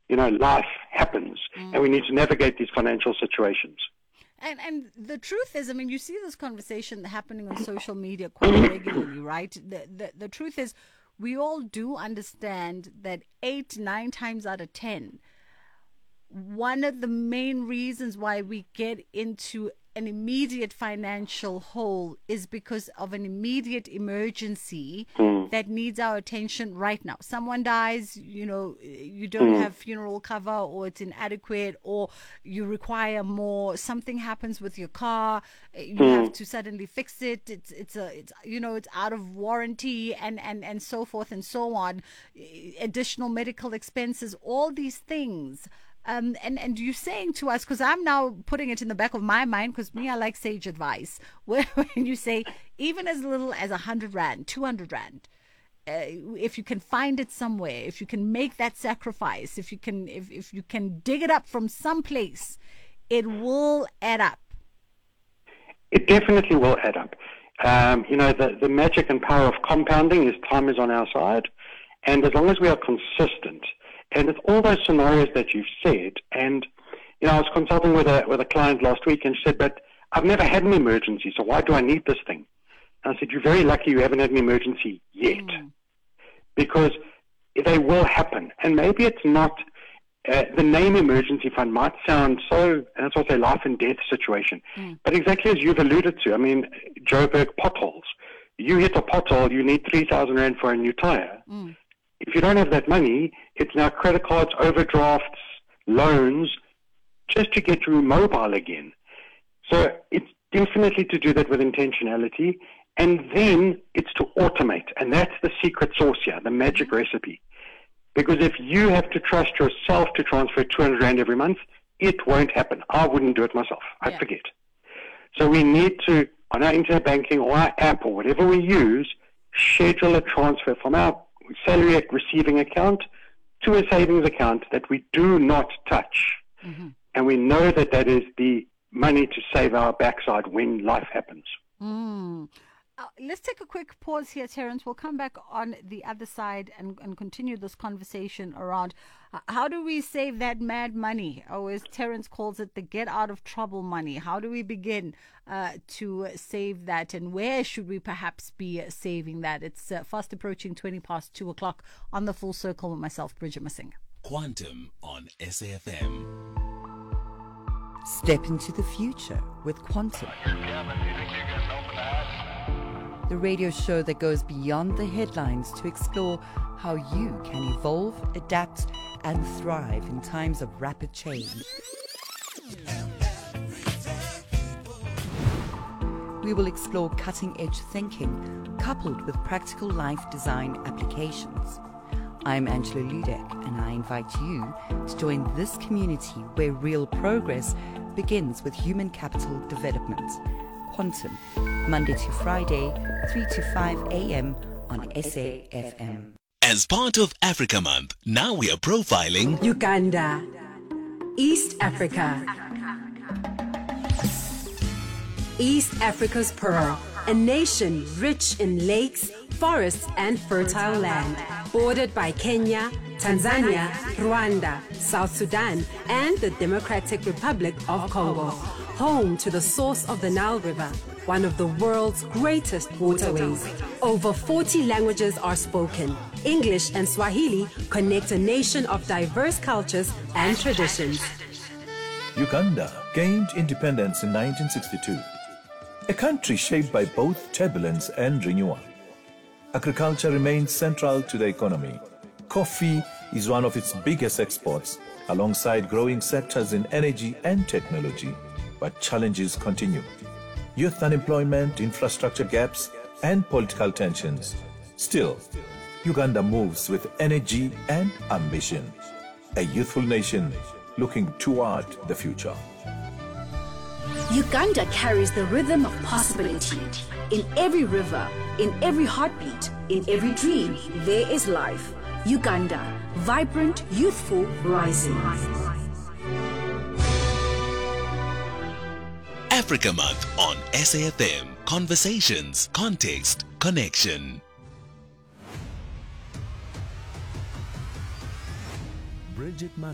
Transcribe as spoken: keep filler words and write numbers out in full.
you know, life happens, mm. and we need to navigate these financial situations. And and the truth is, I mean, you see this conversation happening on social media quite regularly, right? The, the the truth is, we all do understand that eight, nine times out of ten, one of the main reasons why we get into an immediate financial hole is because of an immediate emergency mm. that needs our attention right now. Someone dies, you know, you don't mm. have funeral cover, or it's inadequate, or you require more. Something happens with your car, you mm. have to suddenly fix it. It's it's a it's you know it's out of warranty, and and and so forth and so on. Additional medical expenses, all these things. Um, and, and you're saying to us, because I'm now putting it in the back of my mind, because me, I like sage advice, where when you say even as little as one hundred rand, two hundred rand, uh, if you can find it somewhere, if you can make that sacrifice, if you can if, if you can dig it up from someplace, it will add up. It definitely will add up. Um, you know, the, the magic and power of compounding is time is on our side. And as long as we are consistent, and it's all those scenarios that you've said. And, you know, I was consulting with a with a client last week, and she said, but I've never had an emergency, so why do I need this thing? And I said, you're very lucky you haven't had an emergency yet. Mm. Because they will happen. And maybe it's not, uh, the name emergency fund might sound so, and that's what I say, life and death situation. Mm. But exactly as you've alluded to, I mean, Joburg potholes. You hit a pothole, you need three thousand rand for a new tire. Mm. If you don't have that money, it's now credit cards, overdrafts, loans, just to get you mobile again. So it's definitely to do that with intentionality. And then it's to automate. And that's the secret sauce here, the magic recipe. Because if you have to trust yourself to transfer two hundred rand every month, it won't happen. I wouldn't do it myself. I'd yeah. forget. So we need to, on our internet banking or our app or whatever we use, schedule a transfer from our salary receiving account to a savings account that we do not touch. Mm-hmm. And we know that that is the money to save our backside when life happens. Mm. Uh, let's take a quick pause here, Terence. We'll come back on the other side and, and continue this conversation around uh, how do we save that mad money, or as Terence calls it, the get out of trouble money. How do we begin uh, to save that, and where should we perhaps be saving that? It's uh, fast approaching twenty past two o'clock on The Full Circle with myself, Bridget Masinga. Quantum on S A F M. Step into the future with Quantum. The radio show that goes beyond the headlines to explore how you can evolve, adapt, and thrive in times of rapid change. We will explore cutting-edge thinking coupled with practical life design applications. I'm Angela Ludek, and I invite you to join this community where real progress begins with human capital development. Quantum, Monday to Friday, three to five a.m. on S A F M. As part of Africa Month, now we are profiling Uganda, East Africa. East Africa's pearl, a nation rich in lakes, forests, and fertile land, bordered by Kenya, Tanzania, Rwanda, South Sudan, and the Democratic Republic of Congo. Home to the source of the Nile River, one of the world's greatest waterways. Over forty languages are spoken. English and Swahili connect a nation of diverse cultures and traditions. Uganda gained independence in nineteen sixty-two, a country shaped by both turbulence and renewal. Agriculture remains central to the economy. Coffee is one of its biggest exports, alongside growing sectors in energy and technology. But challenges continue. Youth unemployment, infrastructure gaps, and political tensions. Still, Uganda moves with energy and ambition. A youthful nation looking toward the future. Uganda carries the rhythm of possibility. In every river, in every heartbeat, in every dream, there is life. Uganda, vibrant, youthful, rising. Africa Month on S A F M. Conversations, context, connection. Bridget